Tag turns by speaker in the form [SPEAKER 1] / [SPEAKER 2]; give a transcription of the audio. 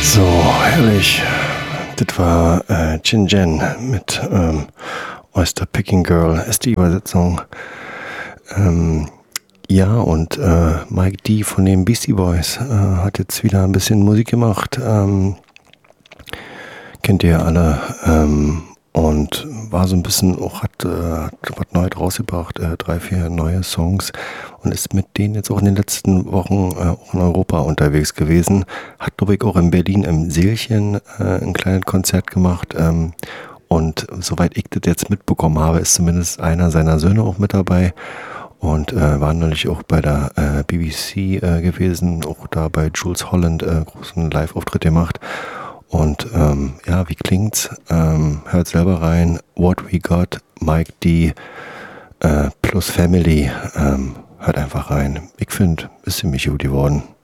[SPEAKER 1] So, herrlich. Das war Jin Jen mit Oyster Picking Girl, ist die Übersetzung. Ja, und Mike D von den Beastie Boys hat jetzt wieder ein bisschen Musik gemacht. Kennt ihr ja alle. Und war so ein bisschen auch, hat was Neues rausgebracht, 3, 4 neue Songs und ist mit denen jetzt auch in den letzten Wochen auch in Europa unterwegs gewesen. Hat, glaube ich, auch in Berlin im Seelchen ein kleines Konzert gemacht. Und soweit ich das jetzt mitbekommen habe, ist zumindest einer seiner Söhne auch mit dabei. Und war natürlich auch bei der BBC gewesen, auch da bei Jules Holland großen Live-Auftritt gemacht. Und ja, wie klingt's? Hört selber rein. What We Got, Mike D plus Family. Hört einfach rein. Ich finde, ist ziemlich gut geworden.